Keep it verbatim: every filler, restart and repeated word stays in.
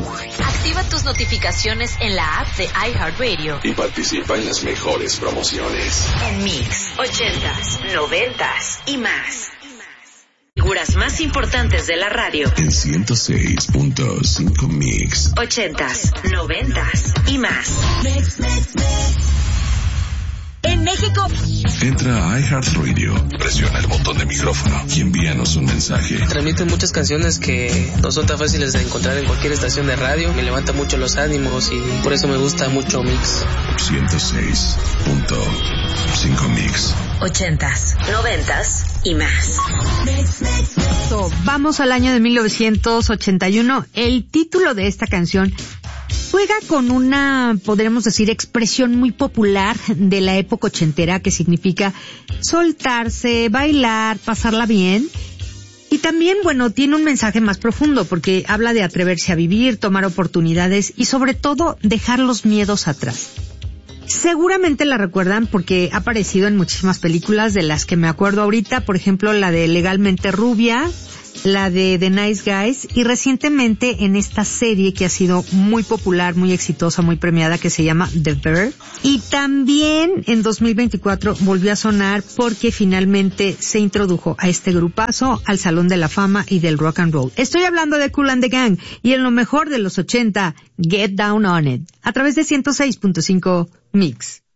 Activa tus notificaciones en la app de iHeartRadio y participa en las mejores promociones. En Mix, ochentas, noventas y más. Figuras más importantes de la radio. En ciento seis punto cinco Mix. Ochentas, noventas y más. Mix, mix, mix. En México. Entra a iHeartRadio, presiona el botón de micrófono y envíanos un mensaje. Transmiten muchas canciones que no son tan fáciles de encontrar en cualquier estación de radio. Me levanta mucho los ánimos y por eso me gusta mucho Mix. ciento seis punto cinco Mix. Ochentas, noventas y más. Vamos al año de mil novecientos ochenta y uno. El título de esta canción juega con una, podríamos decir, expresión muy popular de la época ochentera, que significa soltarse, bailar, pasarla bien. Y también, bueno, tiene un mensaje más profundo porque habla de atreverse a vivir, tomar oportunidades y sobre todo dejar los miedos atrás. Seguramente la recuerdan porque ha aparecido en muchísimas películas de las que me acuerdo ahorita, por ejemplo la de Legalmente Rubia, la de The Nice Guys y recientemente en esta serie que ha sido muy popular, muy exitosa, muy premiada, que se llama The Bear. Y también en dos mil veinticuatro volvió a sonar porque finalmente se introdujo a este grupazo al Salón de la Fama y del Rock and Roll. Estoy hablando de Kool and the Gang y en lo mejor de los ochenta, Get Down on It, a través de ciento seis punto cinco Mix.